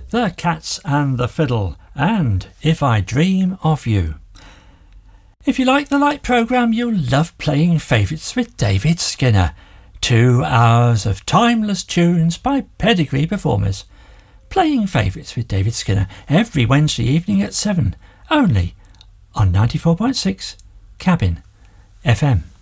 The Cats and the Fiddle, and If I Dream of You. If you like the Light programme, you'll love playing favourites with David Skinner. 2 hours of timeless tunes by pedigree performers. Playing favourites with David Skinner every Wednesday evening at 7, only on 94.6 Cabin FM.